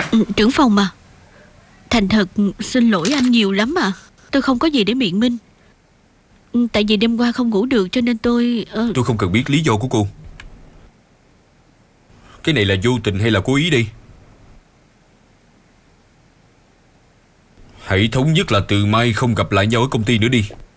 Trưởng phòng mà. Thành thật xin lỗi anh nhiều lắm mà. Tôi không có gì để biện minh. Tại vì đêm qua không ngủ được cho nên tôi Tôi không cần biết lý do của cô. Cái này là vô tình hay là cố ý đi? Hãy thống nhất là từ mai không gặp lại nhau ở công ty nữa đi.